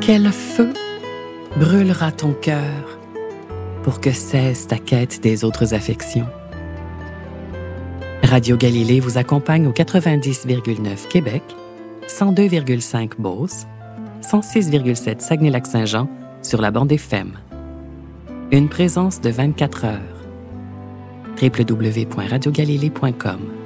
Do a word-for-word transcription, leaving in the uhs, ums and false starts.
Quel feu brûlera ton cœur pour que cesse ta quête des autres affections? Radio Galilée vous accompagne au quatre-vingt-dix virgule neuf Québec, cent deux virgule cinq Beauce, cent six virgule sept Saguenay-Lac-Saint-Jean sur la bande F M. Une présence de vingt-quatre heures. w w w point radio galilée point com